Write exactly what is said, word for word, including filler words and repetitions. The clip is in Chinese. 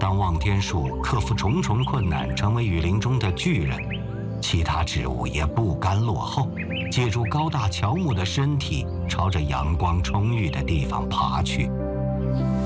当望天树克服重重困难，成为雨林中的巨人，其他植物也不甘落后，借助高大乔木的身体，朝着阳光充裕的地方爬去。